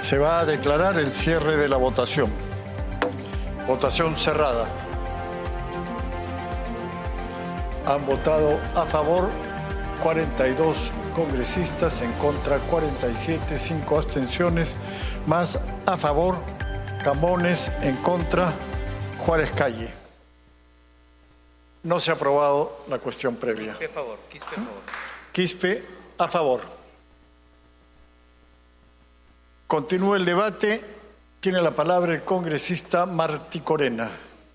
Se va a declarar el cierre de la votación. Votación cerrada. Han votado a favor 42 congresistas, en contra 47, 5 abstenciones, más a favor Camones, en contra Juárez Calle. No se ha aprobado la cuestión previa. Quispe a favor. Quispe a favor. Quispe a favor. Continúa el debate. Tiene la palabra el congresista Martí Corena.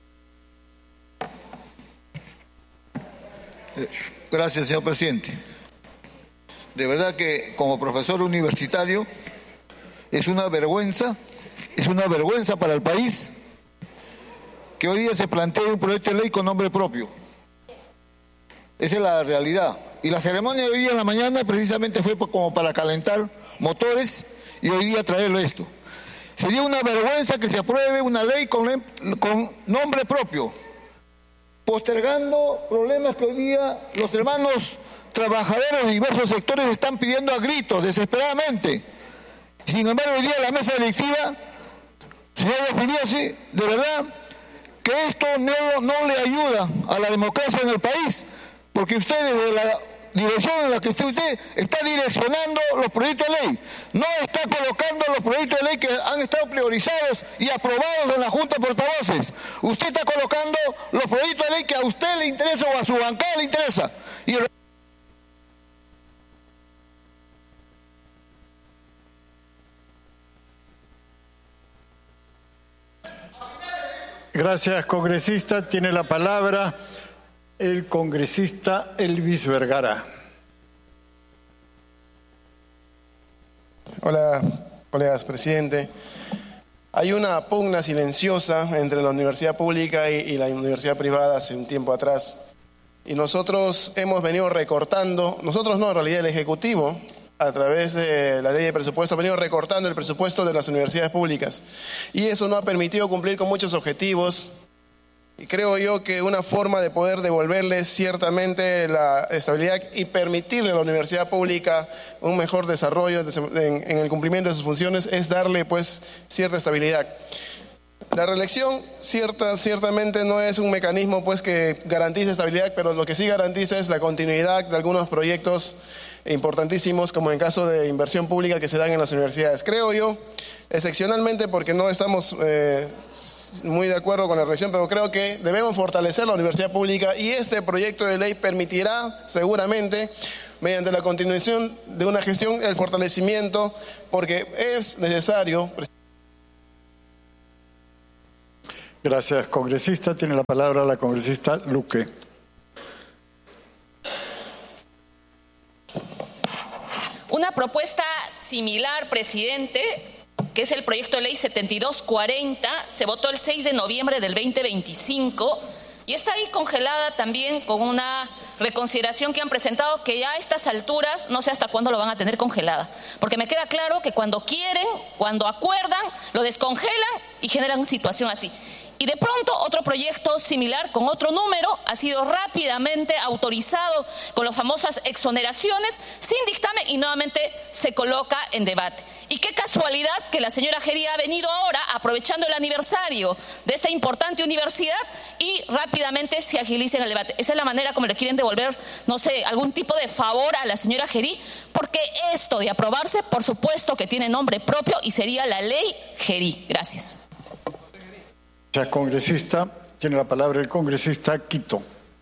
Gracias, señor presidente. De verdad que como profesor universitario es una vergüenza para el país que hoy día se plantee un proyecto de ley con nombre propio. Esa es la realidad. Y la ceremonia de hoy día en la mañana precisamente fue como para calentar motores y hoy día traerlo esto. Sería una vergüenza que se apruebe una ley con nombre propio, postergando problemas que hoy día los hermanos trabajadores de diversos sectores están pidiendo a gritos, desesperadamente. Sin embargo, hoy día la mesa directiva, señor Espinosa, de verdad que esto no le ayuda a la democracia en el país, porque usted desde la dirección en la que usted está direccionando los proyectos de ley, no está colocando los proyectos de ley que han estado priorizados y aprobados en la Junta de Portavoces. Usted está colocando los proyectos de ley que a usted le interesa o a su bancada le interesa. Gracias, congresista. Tiene la palabra el congresista Elvis Vergara. Hola, colegas, presidente. Hay una pugna silenciosa entre la universidad pública y la universidad privada hace un tiempo atrás. Y nosotros hemos venido recortando, nosotros no, en realidad el Ejecutivo, a través de la ley de presupuesto, ha venido recortando el presupuesto de las universidades públicas. Y eso no ha permitido cumplir con muchos objetivos. Y creo yo que una forma de poder devolverle ciertamente la estabilidad y permitirle a la universidad pública un mejor desarrollo en el cumplimiento de sus funciones es darle pues cierta estabilidad. La reelección ciertamente no es un mecanismo pues que garantice estabilidad, pero lo que sí garantiza es la continuidad de algunos proyectos importantísimos, como en el caso de inversión pública que se dan en las universidades. Creo yo, excepcionalmente, porque no estamos muy de acuerdo con la reelección, pero creo que debemos fortalecer la universidad pública y este proyecto de ley permitirá seguramente, mediante la continuación de una gestión, el fortalecimiento, porque es necesario. Gracias, congresista. Tiene la palabra la congresista Luque. Una propuesta similar, presidente, que es el proyecto de ley 7240, se votó el 6 de noviembre del 2025 y está ahí congelada también con una reconsideración que han presentado que ya a estas alturas no sé hasta cuándo lo van a tener congelada, porque me queda claro que cuando quieren, cuando acuerdan, lo descongelan y generan una situación así. Y de pronto otro proyecto similar con otro número ha sido rápidamente autorizado con las famosas exoneraciones sin dictamen y nuevamente se coloca en debate. Y qué casualidad que la señora Gerí ha venido ahora aprovechando el aniversario de esta importante universidad y rápidamente se agiliza en el debate. Esa es la manera como le quieren devolver, no sé, algún tipo de favor a la señora Gerí, porque esto de aprobarse, por supuesto que tiene nombre propio y sería la ley Gerí. Gracias. Gracias, congresista. Tiene la palabra el congresista Quito.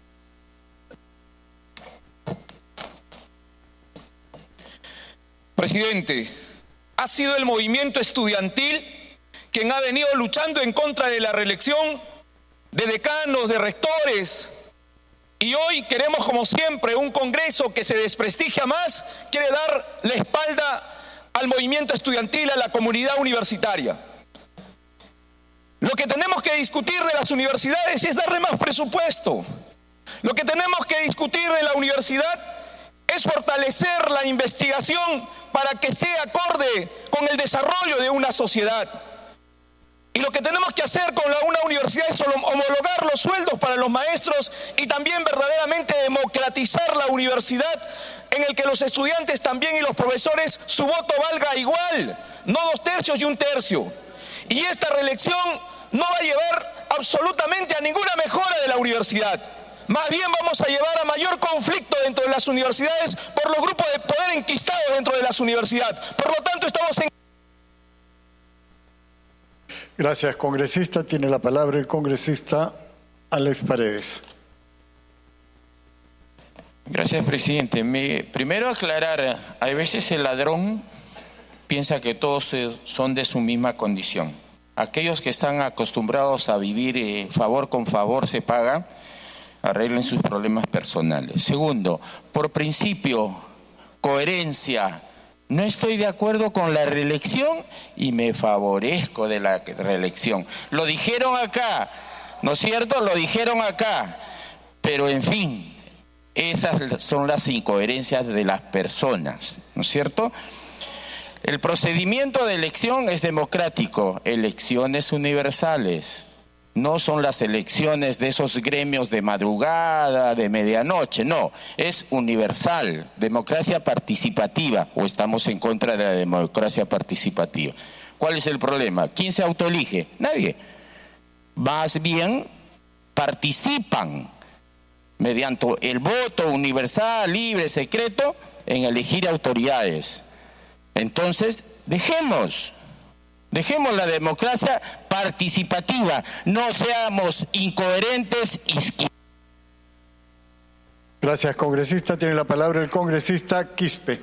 Presidente, ha sido el movimiento estudiantil quien ha venido luchando en contra de la reelección de decanos, de rectores, y hoy queremos, como siempre, un Congreso que se desprestigia más, quiere dar la espalda al movimiento estudiantil, a la comunidad universitaria. Lo que tenemos que discutir de las universidades es darle más presupuesto. Lo que tenemos que discutir de la universidad es fortalecer la investigación para que esté acorde con el desarrollo de una sociedad. Y lo que tenemos que hacer con una universidad es homologar los sueldos para los maestros y también verdaderamente democratizar la universidad, en el que los estudiantes también y los profesores, su voto valga igual, no 2/3 y 1/3. Y esta reelección no va a llevar absolutamente a ninguna mejora de la universidad. Más bien vamos a llevar a mayor conflicto dentro de las universidades por los grupos de poder enquistados dentro de las universidades. Por lo tanto, estamos en... Gracias, congresista. Tiene la palabra el congresista Alex Paredes. Gracias, presidente. Primero aclarar, a veces el ladrón piensa que todos son de su misma condición. Aquellos que están acostumbrados a vivir favor con favor se paga, arreglen sus problemas personales. Segundo, por principio, coherencia, no estoy de acuerdo con la reelección y me favorezco de la reelección. Lo dijeron acá, ¿no es cierto? Lo dijeron acá, pero en fin, esas son las incoherencias de las personas, ¿no es cierto? El procedimiento de elección es democrático, elecciones universales. No son las elecciones de esos gremios de madrugada, de medianoche, no, es universal, democracia participativa, o estamos en contra de la democracia participativa. ¿Cuál es el problema? ¿Quién se autoelige? Nadie. Más bien participan mediante el voto universal, libre, secreto, en elegir autoridades. Entonces, dejemos la democracia participativa, no seamos incoherentes y... Gracias, congresista. Tiene la palabra el congresista Quispe.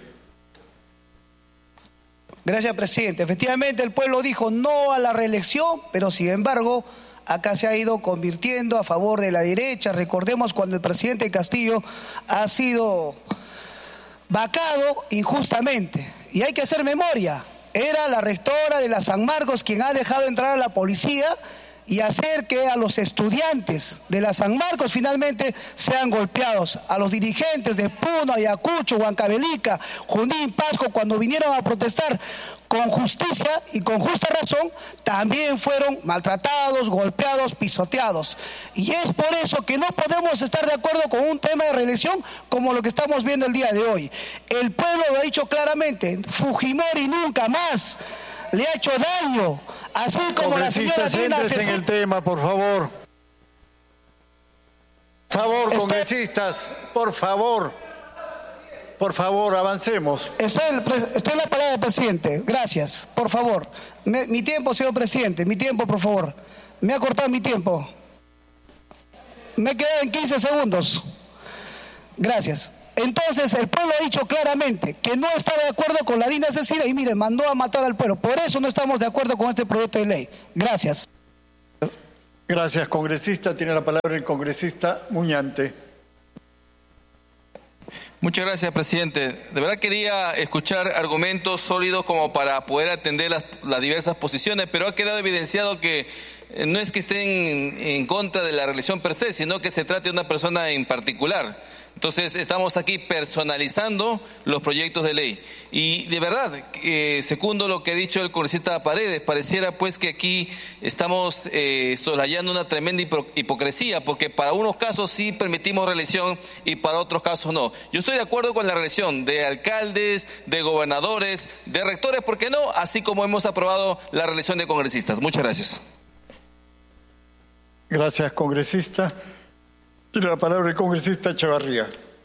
Gracias, presidente. Efectivamente, el pueblo dijo no a la reelección, pero sin embargo, acá se ha ido convirtiendo a favor de la derecha. Recordemos cuando el presidente Castillo ha sido vacado injustamente. Y hay que hacer memoria. Era la rectora de la San Marcos quien ha dejado entrar a la policía y hacer que a los estudiantes de la San Marcos finalmente sean golpeados. A los dirigentes de Puno, Ayacucho, Huancavelica, Junín, Pasco, cuando vinieron a protestar con justicia y con justa razón, también fueron maltratados, golpeados, pisoteados. Y es por eso que no podemos estar de acuerdo con un tema de reelección como lo que estamos viendo el día de hoy. El pueblo lo ha dicho claramente, Fujimori nunca más le ha hecho daño, así como la señora Dina en el tema, por favor. Congresistas, por favor. Por favor, avancemos. Estoy en la palabra del presidente. Gracias. Por favor. Mi tiempo, señor presidente. Mi tiempo, por favor. Me ha cortado mi tiempo. Me he quedado en 15 segundos. Gracias. Entonces, el pueblo ha dicho claramente que no está de acuerdo con la Dina Cecilia y mire, mandó a matar al pueblo. Por eso no estamos de acuerdo con este proyecto de ley. Gracias. Gracias, congresista. Tiene la palabra el congresista Muñante. Muchas gracias, presidente. De verdad quería escuchar argumentos sólidos como para poder atender las diversas posiciones, pero ha quedado evidenciado que no es que estén en contra de la reelección per se, sino que se trate de una persona en particular. Entonces estamos aquí personalizando los proyectos de ley. Y de verdad, segundo lo que ha dicho el congresista Paredes, pareciera pues que aquí estamos soslayando una tremenda hipocresía, porque para unos casos sí permitimos reelección y para otros casos no. Yo estoy de acuerdo con la reelección de alcaldes, de gobernadores, de rectores, ¿por qué no? Así como hemos aprobado la reelección de congresistas. Muchas gracias. Gracias, congresista. Tiene la palabra el congresista Echevarría.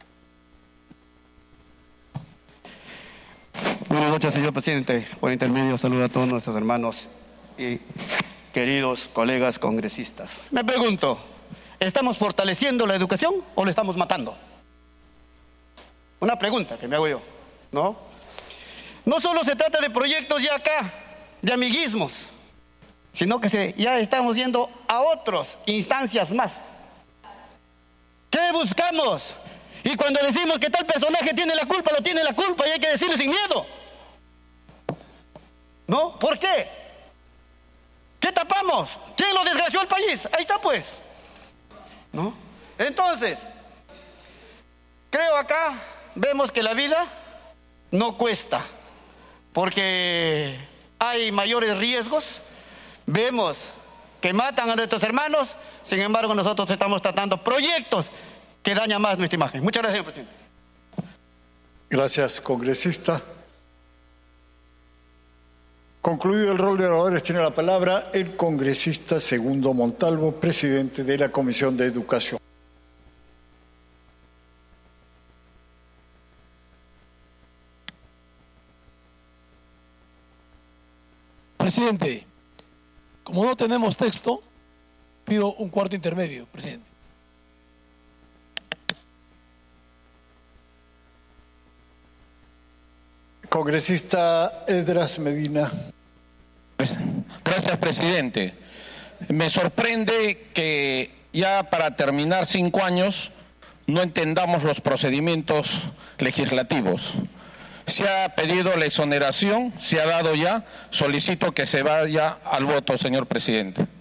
Buenas noches, señor presidente. Por intermedio, saludo a todos nuestros hermanos y queridos colegas congresistas. Me pregunto, ¿estamos fortaleciendo la educación o la estamos matando? Una pregunta que me hago yo, ¿no? No solo se trata de proyectos ya acá, de amiguismos, sino que ya estamos yendo a otras instancias más. ¿Qué buscamos? Y cuando decimos que tal personaje tiene la culpa, lo tiene la culpa y hay que decirle sin miedo. ¿No? ¿Por qué? ¿Qué tapamos? ¿Quién lo desgració al país? Ahí está pues. ¿No? Entonces, creo acá, vemos que la vida no cuesta, porque hay mayores riesgos, Vemos que matan a nuestros hermanos, sin embargo nosotros estamos tratando proyectos que dañan más nuestra imagen. Muchas gracias, señor presidente. Gracias, congresista. Concluido el rol de oradores, tiene la palabra el congresista Segundo Montalvo, presidente de la Comisión de Educación. Presidente, como no tenemos texto, pido un cuarto intermedio, presidente. Congresista Esdras Medina. Gracias, presidente. Me sorprende que ya para terminar 5 años no entendamos los procedimientos legislativos. Se ha pedido la exoneración, se ha dado ya, solicito que se vaya al voto, señor presidente.